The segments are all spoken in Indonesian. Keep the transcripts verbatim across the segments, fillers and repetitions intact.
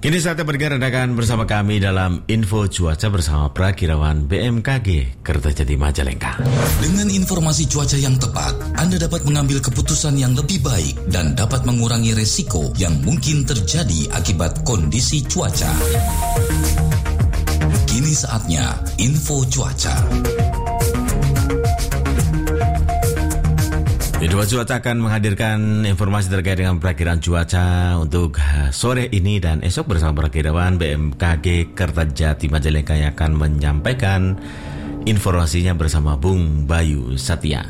Kini saatnya bergerak bersama kami dalam info cuaca bersama Prakirawan B M K G Kertajati Majalengka. Dengan informasi cuaca yang tepat, Anda dapat mengambil keputusan yang lebih baik dan dapat mengurangi resiko yang mungkin terjadi akibat kondisi cuaca. Kini saatnya info cuaca. Info cuaca akan menghadirkan informasi terkait dengan perakiraan cuaca untuk sore ini dan esok bersama Prakirawan B M K G Kertajati Majalengka yang akan menyampaikan informasinya bersama Bung Bayu Satya.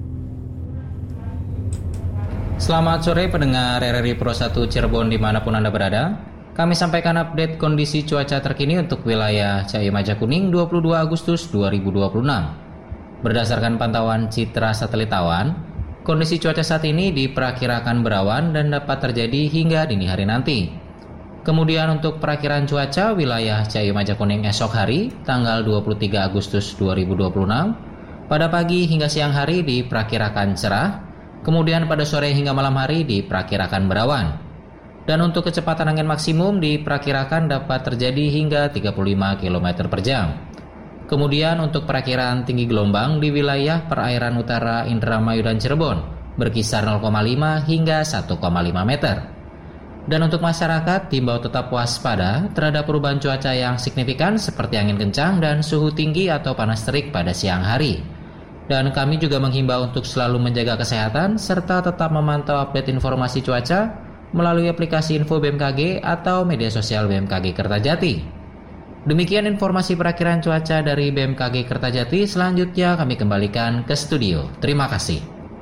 Selamat sore pendengar R R I Pro satu Cirebon dimanapun Anda berada. Kami sampaikan update kondisi cuaca terkini untuk wilayah Cahaya Maja Kuning dua puluh dua Agustus dua ribu dua puluh enam. Berdasarkan pantauan Citra Satelit Awan, kondisi cuaca saat ini diperkirakan berawan dan dapat terjadi hingga dini hari nanti. Kemudian untuk perakiraan cuaca wilayah Cahaya Maja Kuning esok hari tanggal dua puluh tiga Agustus dua ribu dua puluh enam, pada pagi hingga siang hari diperkirakan cerah, kemudian pada sore hingga malam hari diperkirakan berawan. Dan untuk kecepatan angin maksimum diperkirakan dapat terjadi hingga tiga puluh lima kilometer per jam. Kemudian untuk perakiraan tinggi gelombang di wilayah perairan utara Indramayu dan Cirebon berkisar nol koma lima hingga satu koma lima meter. Dan untuk masyarakat diimbau tetap waspada terhadap perubahan cuaca yang signifikan seperti angin kencang dan suhu tinggi atau panas terik pada siang hari. Dan kami juga menghimbau untuk selalu menjaga kesehatan serta tetap memantau update informasi cuaca melalui aplikasi Info B M K G atau media sosial B M K G Kertajati. Demikian informasi perakiraan cuaca dari B M K G Kertajati. Selanjutnya kami kembalikan ke studio. Terima kasih.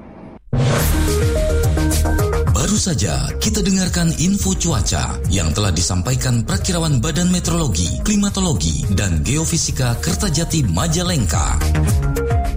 Baru saja kita dengarkan info cuaca yang telah disampaikan Prakirawan Badan Meteorologi, Klimatologi, dan Geofisika Kertajati Majalengka.